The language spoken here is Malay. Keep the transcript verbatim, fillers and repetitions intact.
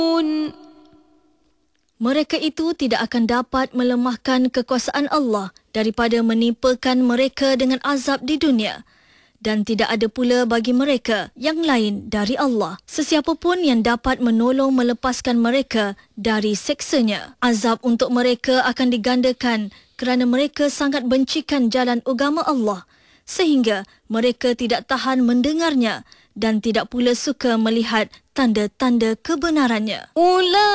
Mereka itu tidak akan dapat melemahkan kekuasaan Allah daripada menimpakan mereka dengan azab di dunia. Dan tidak ada pula bagi mereka yang lain dari Allah, sesiapa pun yang dapat menolong melepaskan mereka dari seksanya. Azab untuk mereka akan digandakan kerana mereka sangat bencikan jalan agama Allah, sehingga mereka tidak tahan mendengarnya dan tidak pula suka melihat tanda-tanda kebenarannya.